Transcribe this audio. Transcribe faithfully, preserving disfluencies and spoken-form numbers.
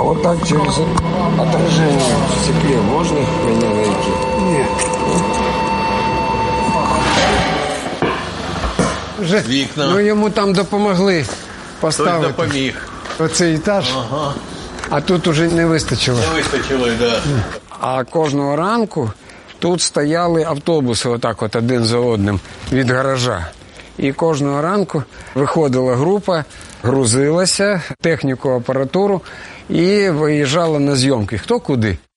Вот так через отражение в стекле можно по ней найти? Ні. Вже, Вікна. ну йому там допомогли Хтось поставити. допоміг. Оцей етаж, Ага. а тут уже не вистачило. Не вистачило, так. Да. А кожного ранку тут стояли автобуси отак от один за одним від гаража. І кожного ранку виходила група, грузилася, техніку, апаратуру і виїжджала на зйомки. Хто куди.